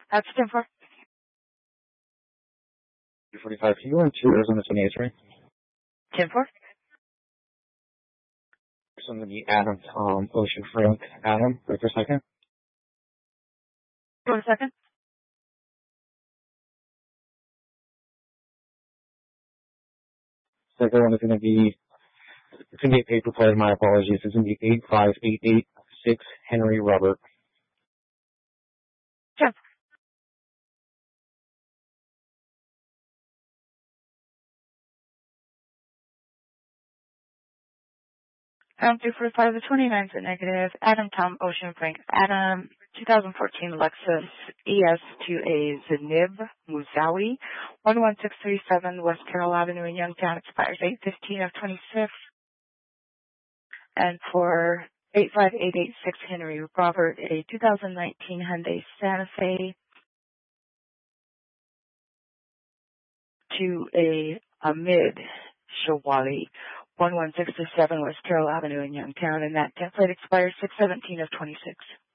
That's 10-4. 245. Can you go on 2 Arizona 28th Street? 10-4. It's going to be Adam, Tom, Ocean, Frank, Adam. Wait for a second. 1 second. Second one is going to be, it's going to be a paper play, my apologies. It's going to be 85886 Henry Robert. 10. Adam 245, the 29th are negative. Adam, Tom, Ocean, Frank, Adam, 2014 Lexus ES2A Zenib Musawi, 11637 West Carroll Avenue in Youngtown, expires 8/15 of 26. And for 85886 Henry Robert, a 2019 Hyundai Santa Fe to a mid Shawali, 11637 West Carroll Avenue in Youngtown, and that template expires 6/17 of 26.